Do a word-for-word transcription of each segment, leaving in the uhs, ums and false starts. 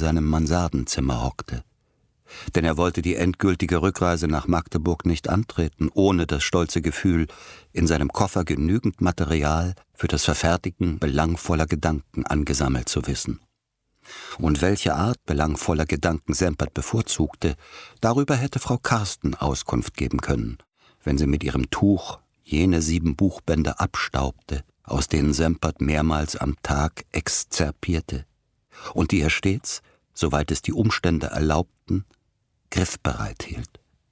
seinem Mansardenzimmer hockte. Denn er wollte die endgültige Rückreise nach Magdeburg nicht antreten, ohne das stolze Gefühl, in seinem Koffer genügend Material für das Verfertigen belangvoller Gedanken angesammelt zu wissen. Und welche Art belangvoller Gedanken Sempert bevorzugte, darüber hätte Frau Karsten Auskunft geben können, wenn sie mit ihrem Tuch jene sieben Buchbände abstaubte, aus denen Sempert mehrmals am Tag exzerpierte, und die er stets, soweit es die Umstände erlaubten, griffbereit hielt.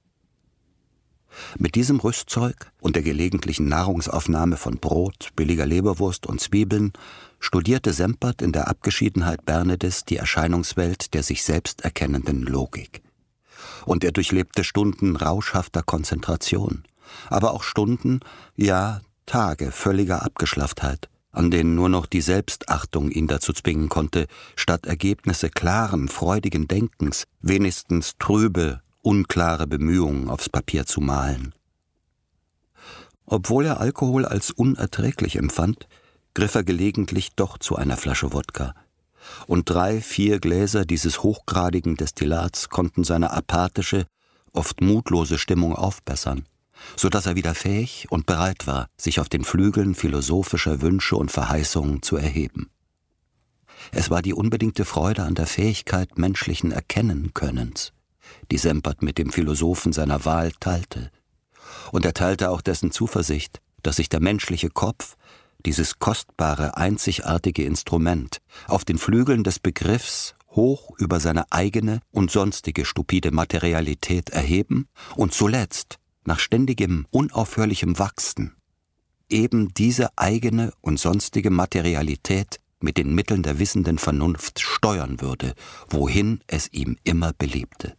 Mit diesem Rüstzeug und der gelegentlichen Nahrungsaufnahme von Brot, billiger Leberwurst und Zwiebeln studierte Sempert in der Abgeschiedenheit Bernedes die Erscheinungswelt der sich selbst erkennenden Logik. Und er durchlebte Stunden rauschhafter Konzentration, aber auch Stunden, ja Tage völliger Abgeschlafftheit, an denen nur noch die Selbstachtung ihn dazu zwingen konnte, statt Ergebnisse klaren, freudigen Denkens wenigstens trübe, unklare Bemühungen aufs Papier zu malen. Obwohl er Alkohol als unerträglich empfand, griff er gelegentlich doch zu einer Flasche Wodka. Und drei, vier Gläser dieses hochgradigen Destillats konnten seine apathische, oft mutlose Stimmung aufbessern, so dass er wieder fähig und bereit war, sich auf den Flügeln philosophischer Wünsche und Verheißungen zu erheben. Es war die unbedingte Freude an der Fähigkeit menschlichen Erkennenkönnens, die Sempert mit dem Philosophen seiner Wahl teilte. Und er teilte auch dessen Zuversicht, dass sich der menschliche Kopf, dieses kostbare, einzigartige Instrument, auf den Flügeln des Begriffs hoch über seine eigene und sonstige stupide Materialität erheben und zuletzt, nach ständigem, unaufhörlichem Wachsen, eben diese eigene und sonstige Materialität mit den Mitteln der wissenden Vernunft steuern würde, wohin es ihm immer beliebte.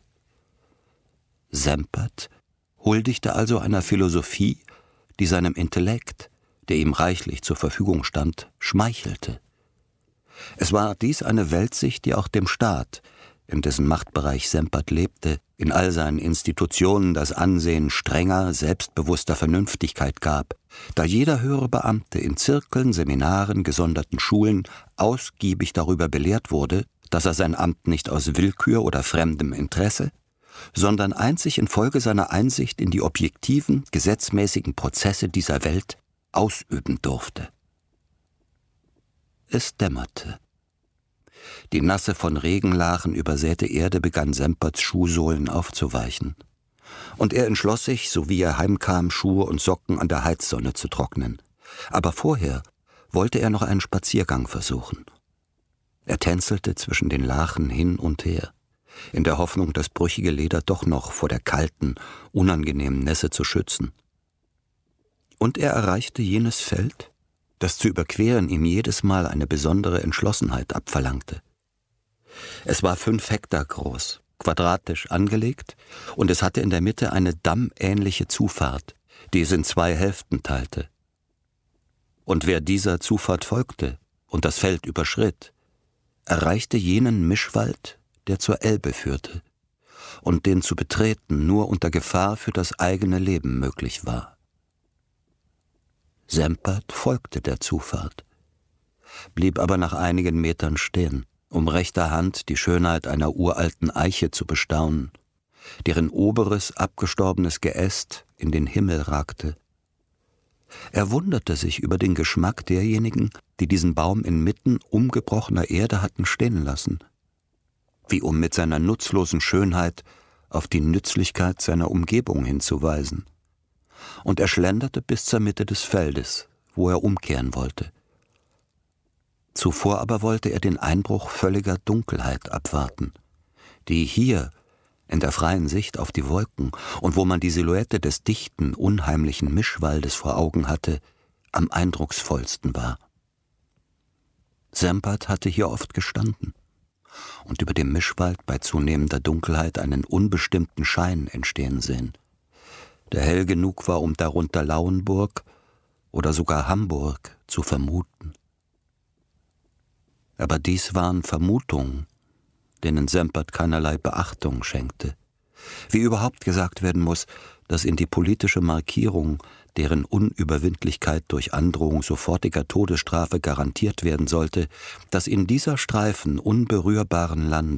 Sempert huldigte also einer Philosophie, die seinem Intellekt, der ihm reichlich zur Verfügung stand, schmeichelte. Es war dies eine Weltsicht, die auch dem Staat, in dessen Machtbereich Sempert lebte, in all seinen Institutionen das Ansehen strenger, selbstbewusster Vernünftigkeit gab, da jeder höhere Beamte in Zirkeln, Seminaren, gesonderten Schulen ausgiebig darüber belehrt wurde, dass er sein Amt nicht aus Willkür oder fremdem Interesse, sondern einzig infolge seiner Einsicht in die objektiven, gesetzmäßigen Prozesse dieser Welt ausüben durfte. Es dämmerte. Die nasse, von Regenlachen übersäte Erde begann Semperts Schuhsohlen aufzuweichen. Und er entschloss sich, so wie er heimkam, Schuhe und Socken an der Heizsonne zu trocknen. Aber vorher wollte er noch einen Spaziergang versuchen. Er tänzelte zwischen den Lachen hin und her, in der Hoffnung, das brüchige Leder doch noch vor der kalten, unangenehmen Nässe zu schützen. Und er erreichte jenes Feld, das zu überqueren ihm jedes Mal eine besondere Entschlossenheit abverlangte. Es war fünf Hektar groß, quadratisch angelegt, und es hatte in der Mitte eine dammähnliche Zufahrt, die es in zwei Hälften teilte. Und wer dieser Zufahrt folgte und das Feld überschritt, erreichte jenen Mischwald, der zur Elbe führte und den zu betreten nur unter Gefahr für das eigene Leben möglich war. Sempert folgte der Zufahrt, blieb aber nach einigen Metern stehen, um rechter Hand die Schönheit einer uralten Eiche zu bestaunen, deren oberes, abgestorbenes Geäst in den Himmel ragte. Er wunderte sich über den Geschmack derjenigen, die diesen Baum inmitten umgebrochener Erde hatten stehen lassen, wie um mit seiner nutzlosen Schönheit auf die Nützlichkeit seiner Umgebung hinzuweisen. Und er schlenderte bis zur Mitte des Feldes, wo er umkehren wollte. Zuvor aber wollte er den Einbruch völliger Dunkelheit abwarten, die hier, in der freien Sicht auf die Wolken und wo man die Silhouette des dichten, unheimlichen Mischwaldes vor Augen hatte, am eindrucksvollsten war. Sempert hatte hier oft gestanden und über dem Mischwald bei zunehmender Dunkelheit einen unbestimmten Schein entstehen sehen, der hell genug war, um darunter Lauenburg oder sogar Hamburg zu vermuten. Aber dies waren Vermutungen, denen Sempert keinerlei Beachtung schenkte. Wie überhaupt gesagt werden muss, dass in die politische Markierung, deren Unüberwindlichkeit durch Androhung sofortiger Todesstrafe garantiert werden sollte, dass in dieser Streifen unberührbaren Landes